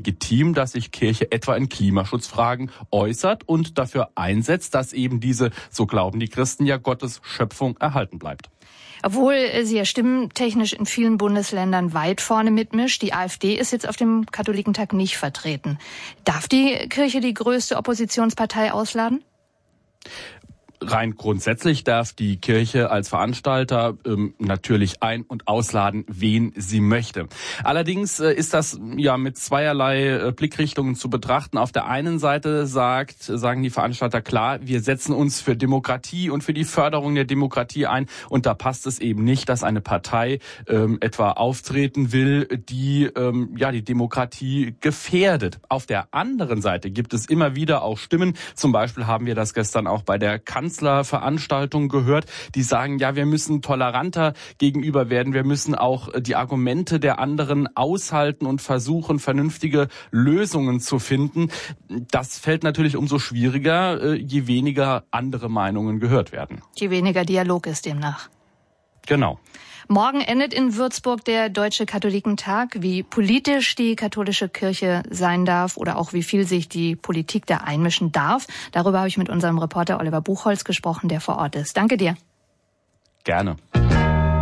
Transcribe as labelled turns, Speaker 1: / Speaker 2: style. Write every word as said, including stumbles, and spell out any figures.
Speaker 1: legitim, dass sich Kirche etwa in Klimaschutzfragen äußert und dafür einsetzt, dass eben diese, so glauben die Christen ja, Gottes Schöpfung erhalten bleibt.
Speaker 2: Obwohl sie ja stimmtechnisch in vielen Bundesländern weit vorne mitmischt, die AfD ist jetzt auf dem Katholikentag nicht vertreten. Darf die Kirche die größte Oppositionspartei ausladen?
Speaker 1: Rein grundsätzlich darf die Kirche als Veranstalter ähm, natürlich ein- und ausladen, wen sie möchte. Allerdings äh, ist das ja mit zweierlei äh, Blickrichtungen zu betrachten. Auf der einen Seite sagt, sagen die Veranstalter klar, wir setzen uns für Demokratie und für die Förderung der Demokratie ein. Und da passt es eben nicht, dass eine Partei ähm, etwa auftreten will, die ähm, ja die Demokratie gefährdet. Auf der anderen Seite gibt es immer wieder auch Stimmen. Zum Beispiel haben wir das gestern auch bei der Kanzlerin Veranstaltungen gehört, die sagen, ja, wir müssen toleranter gegenüber werden, wir müssen auch die Argumente der anderen aushalten und versuchen, vernünftige Lösungen zu finden. Das fällt natürlich umso schwieriger, je weniger andere Meinungen gehört werden.
Speaker 2: Je weniger Dialog ist demnach.
Speaker 1: Genau.
Speaker 2: Morgen endet in Würzburg der Deutsche Katholikentag. Wie politisch die katholische Kirche sein darf oder auch wie viel sich die Politik da einmischen darf, darüber habe ich mit unserem Reporter Oliver Buchholz gesprochen, der vor Ort ist. Danke dir.
Speaker 1: Gerne.